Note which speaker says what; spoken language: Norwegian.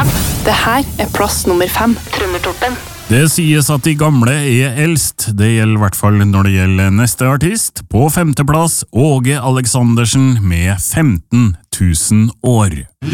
Speaker 1: Trøndelag. Det her plass nummer 5. Trøndertoppen.
Speaker 2: Det sies at de gamle eldst. Det gjelder I hvert fall når det gjelder neste artist. På 5. plass, Åge Aleksandersen med 15 000 år.